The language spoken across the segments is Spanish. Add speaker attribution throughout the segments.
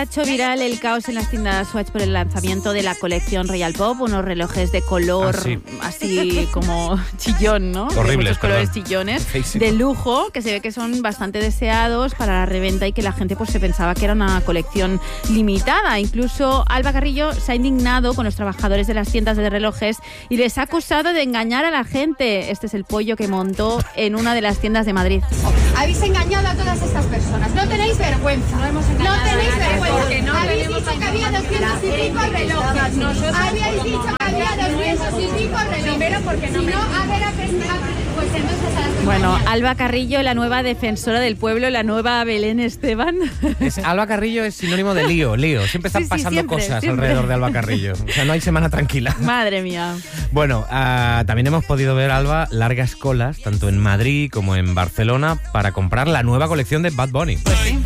Speaker 1: hecho viral el caos en las tiendas Swatch por el lanzamiento de la colección Royal Pop, unos relojes de color así como chillón, ¿no?
Speaker 2: Horribles,
Speaker 1: muchos colores chillones, de lujo, que se ve que son bastante deseados para la reventa y que la gente pues se pensaba que era una colección limitada. Incluso Alba Carrillo se ha indignado con los trabajadores de las tiendas de relojes y les ha acusado de engañar a la gente. Este es el pollo que montó en una de las tiendas de Madrid.
Speaker 3: Habéis engañado a todas estas personas. No tenéis vergüenza. No hemos engañado. No tenéis vergüenza.
Speaker 4: Porque no
Speaker 3: habéis dicho que había 205 relojes. Habéis dicho que había 205 relojes.
Speaker 4: Primero porque no
Speaker 3: si no, a ver, pues entonces a las
Speaker 1: Bueno, Alba Carrillo, la nueva defensora del pueblo, la nueva Belén Esteban.
Speaker 2: Alba Carrillo es sinónimo de lío. Siempre están pasando cosas alrededor de Alba Carrillo. O sea, no hay semana tranquila.
Speaker 1: Madre mía.
Speaker 2: Bueno, también hemos podido ver, Alba, largas colas, tanto en Madrid como en Barcelona, para comprar la nueva colección de Bad Bunny.
Speaker 1: Pues sí.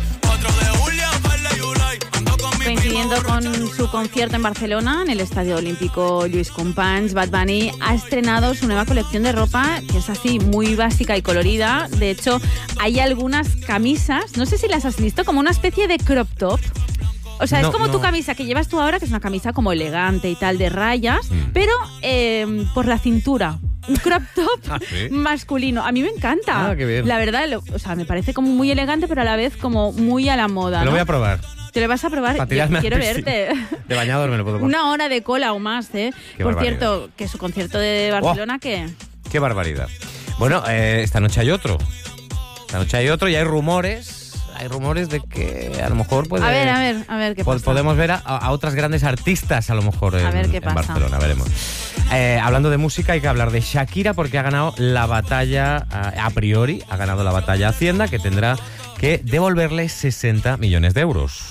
Speaker 1: Coincidiendo con su concierto en Barcelona, en el Estadio Olímpico Lluís Companys, Bad Bunny ha estrenado su nueva colección de ropa, que es así muy básica y colorida. De hecho, hay algunas camisas, no sé si las has visto, como una especie de crop top. O sea, es como tu camisa que llevas tú ahora, que es una camisa como elegante y tal, de rayas, pero por la cintura. Un crop top masculino. A mí me encanta.
Speaker 2: Qué bien.
Speaker 1: La verdad, o sea, me parece como muy elegante, pero a la vez como muy a la moda.
Speaker 2: Lo voy a probar.
Speaker 1: Te lo vas a probar. Quiero verte.
Speaker 2: De bañador me lo puedo poner.
Speaker 1: Una hora de cola o más, ¿eh? Por cierto, que su concierto de Barcelona, ¿qué?
Speaker 2: ¡Qué barbaridad! Bueno, esta noche hay otro. Y hay rumores. Hay rumores de que a lo mejor puede...
Speaker 1: A ver qué pasa.
Speaker 2: Podemos ver a otras grandes artistas a lo mejor en Barcelona, veremos. Hablando de música, hay que hablar de Shakira porque ha ganado la batalla, a priori, ha ganado la batalla Hacienda, que tendrá que devolverle 60 millones de euros.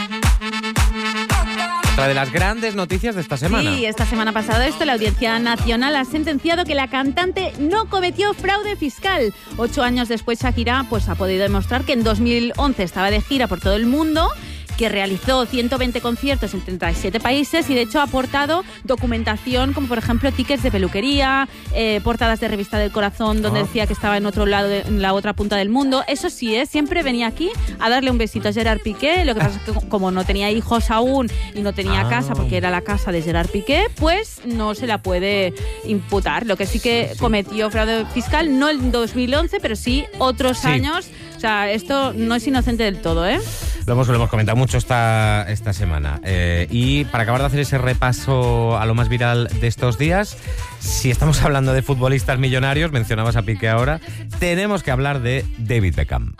Speaker 2: Otra de las grandes noticias de esta semana.
Speaker 1: Sí, esta semana pasada la Audiencia Nacional ha sentenciado que la cantante no cometió fraude fiscal. 8 años después, Shakira ha podido demostrar que en 2011 estaba de gira por todo el mundo, que realizó 120 conciertos en 37 países y de hecho ha aportado documentación como por ejemplo tickets de peluquería, portadas de Revista del Corazón donde decía que estaba en otro lado, en la otra punta del mundo. Eso sí, siempre venía aquí a darle un besito a Gerard Piqué. Lo que pasa es que como no tenía hijos aún y no tenía casa porque era la casa de Gerard Piqué, pues no se la puede imputar. Lo que sí que cometió fraude fiscal, no en 2011, pero sí otros años. O sea, esto no es inocente del todo, ¿eh?
Speaker 2: Lo hemos comentado mucho esta semana. Y para acabar de hacer ese repaso a lo más viral de estos días, si estamos hablando de futbolistas millonarios, mencionabas a Piqué ahora, tenemos que hablar de David Beckham.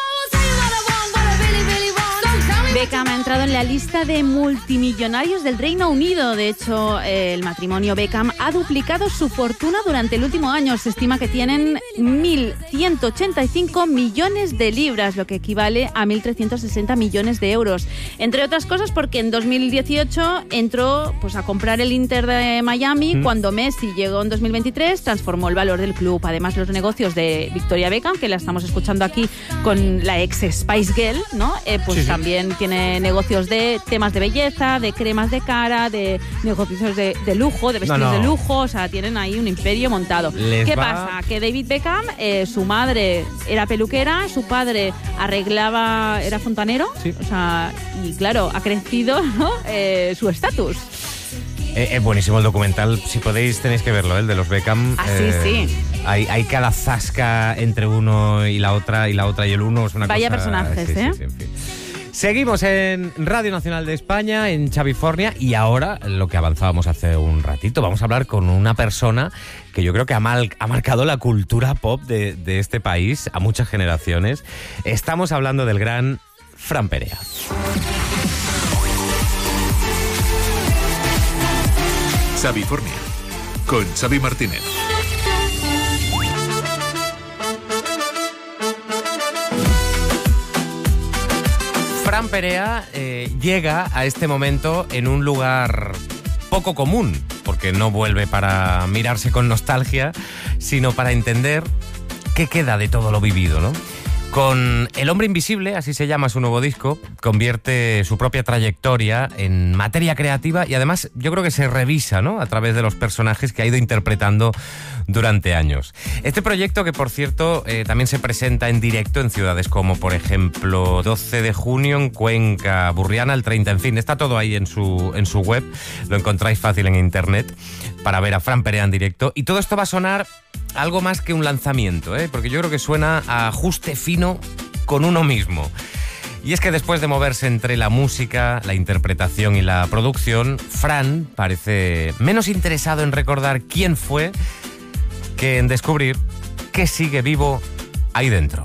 Speaker 1: Beckham ha entrado en la lista de multimillonarios del Reino Unido. De hecho, el matrimonio Beckham ha duplicado su fortuna durante el último año. Se estima que tienen 1.185 millones de libras, lo que equivale a 1.360 millones de euros. Entre otras cosas porque en 2018 entró a comprar el Inter de Miami. Cuando Messi llegó en 2023, transformó el valor del club. Además, los negocios de Victoria Beckham, que la estamos escuchando aquí con la ex Spice Girl, ¿no? También tiene negocios de temas de belleza, de cremas de cara, de negocios de lujo, de vestidos de lujo. O sea, tienen ahí un imperio montado. ¿Qué pasa? Que David Beckham, su madre era peluquera, su padre era fontanero. Sí. O sea, y claro, ha crecido, ¿no? Su estatus.
Speaker 2: Es buenísimo el documental, si podéis tenéis que verlo, el de los Beckham.
Speaker 1: Sí.
Speaker 2: Hay cada zasca entre uno y la otra y el uno. Es una
Speaker 1: Vaya
Speaker 2: cosa,
Speaker 1: personajes,
Speaker 2: sí, en fin. Seguimos en Radio Nacional de España, en Chavifornia, y ahora, lo que avanzábamos hace un ratito, vamos a hablar con una persona que yo creo que ha marcado la cultura pop de este país a muchas generaciones. Estamos hablando del gran Fran Perea.
Speaker 5: Chavifornia, con Xavi Martínez.
Speaker 2: Fran Perea llega a este momento en un lugar poco común, porque no vuelve para mirarse con nostalgia, sino para entender qué queda de todo lo vivido, ¿no? Con El hombre invisible, así se llama su nuevo disco, convierte su propia trayectoria en materia creativa y además yo creo que se revisa, ¿no?, a través de los personajes que ha ido interpretando durante años. Este proyecto, que por cierto también se presenta en directo en ciudades como, por ejemplo, 12 de junio en Cuenca, Burriana el 30, en fin, está todo ahí en su web, lo encontráis fácil en internet para ver a Fran Perea en directo, y todo esto va a sonar algo más que un lanzamiento, porque yo creo que suena a ajuste fino con uno mismo. Y es que después de moverse entre la música, la interpretación y la producción, Fran parece menos interesado en recordar quién fue que en descubrir qué sigue vivo ahí dentro.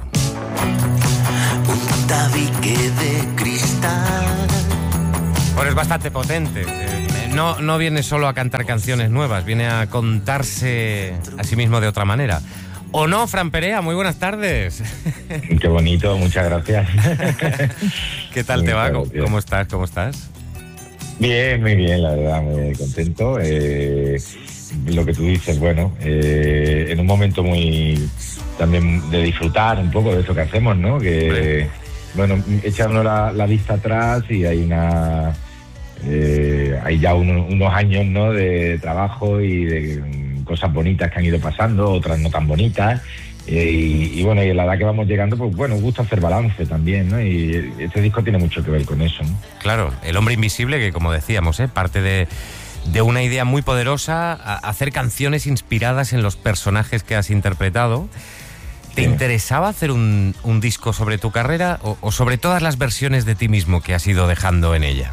Speaker 4: Un tabique de cristal.
Speaker 2: Bueno, es bastante potente. No viene solo a cantar canciones nuevas, viene a contarse a sí mismo de otra manera. ¿O no, Fran Perea? Muy buenas tardes.
Speaker 6: Qué bonito, muchas gracias.
Speaker 2: ¿Qué tal te va? ¿Cómo estás? ¿Cómo estás?
Speaker 6: Bien, muy bien, la verdad, muy contento. Lo que tú dices, bueno, en un momento muy también de disfrutar un poco de eso que hacemos, ¿no? Que, bueno, echando la vista atrás y hay hay ya unos años, ¿no?, de trabajo y de cosas bonitas que han ido pasando, otras no tan bonitas, y bueno, y en la edad que vamos llegando, pues bueno, gusta hacer balance también, ¿no? Y este disco tiene mucho que ver con eso, ¿no?
Speaker 2: Claro, El hombre invisible, que como decíamos, parte de una idea muy poderosa, hacer canciones inspiradas en los personajes que has interpretado. ¿Te interesaba hacer un disco sobre tu carrera o sobre todas las versiones de ti mismo que has ido dejando en ella?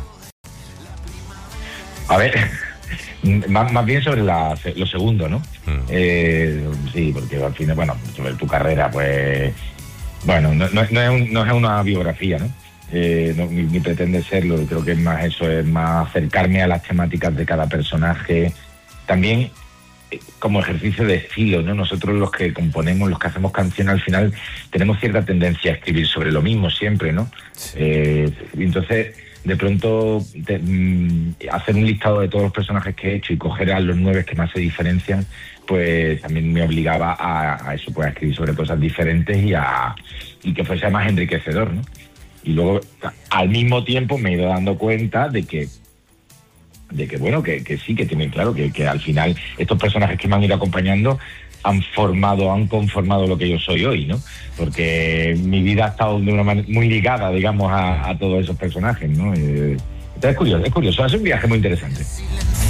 Speaker 6: A ver, más bien sobre lo segundo, ¿no? Sí, porque al final, bueno, sobre tu carrera, pues, bueno, no es una biografía, ¿no? Ni pretende serlo. Creo que es más eso, es más acercarme a las temáticas de cada personaje. También como ejercicio de estilo, ¿no? Nosotros los que componemos, los que hacemos canciones, al final tenemos cierta tendencia a escribir sobre lo mismo siempre, ¿no? Sí. Entonces, de pronto, hacer un listado de todos los personajes que he hecho y coger a los 9 que más se diferencian, pues también me obligaba a eso, pues a escribir sobre cosas diferentes y que fuese más enriquecedor, ¿no? Y luego, al mismo tiempo, me he ido dando cuenta de que bueno, que sí, que tienen claro que al final estos personajes que me han ido acompañando han conformado lo que yo soy hoy, ¿no? Porque mi vida ha estado de una manera muy ligada, digamos, a todos esos personajes, ¿no? Entonces es curioso, hace un viaje muy interesante.